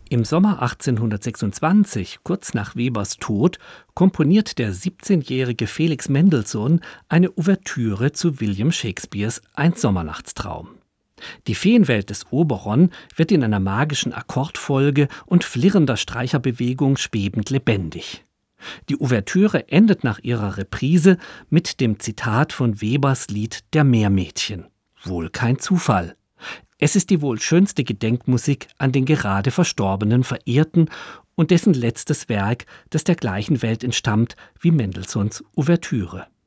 Im Sommer 1826, kurz nach Webers Tod, komponiert der 17-jährige Felix Mendelssohn eine Ouvertüre zu William Shakespeares Ein Sommernachtstraum. Die Feenwelt des Oberon wird in einer magischen Akkordfolge und flirrender Streicherbewegung schwebend lebendig. Die Ouvertüre endet nach ihrer Reprise mit dem Zitat von Webers Lied Der Meermädchen. Wohl kein Zufall. Es ist die wohl schönste Gedenkmusik an den gerade verstorbenen Verehrten und dessen letztes Werk, das der gleichen Welt entstammt wie Mendelssohns Ouvertüre.